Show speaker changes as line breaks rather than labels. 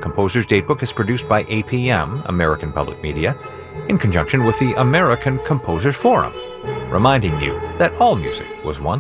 Composer's Datebook is produced by APM, American Public Media, in conjunction with the American Composers Forum, reminding you that all music was once